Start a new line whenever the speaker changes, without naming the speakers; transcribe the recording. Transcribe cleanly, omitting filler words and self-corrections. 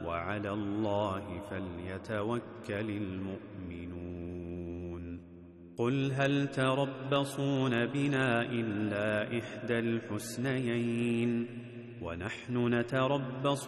وعلى الله فليتوكل المؤمنون قل هل تربصون بنا إلا إحدى الحسنيين ونحن نتربص